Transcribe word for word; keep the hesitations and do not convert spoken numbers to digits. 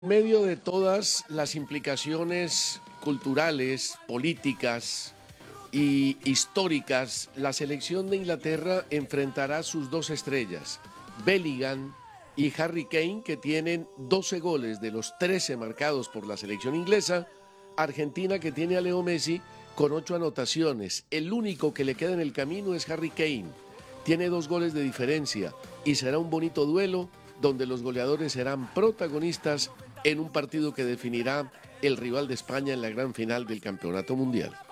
En medio de todas las implicaciones culturales, políticas y históricas, la selección de Inglaterra enfrentará sus dos estrellas, Bellingham y Harry Kane, que tienen doce goles de los trece marcados por la selección inglesa. Argentina, que tiene a Leo Messi con ocho anotaciones. El único que le queda en el camino es Harry Kane. Tiene dos goles de diferencia y será un bonito duelo donde los goleadores serán protagonistas en un partido que definirá el rival de España en la gran final del Campeonato Mundial.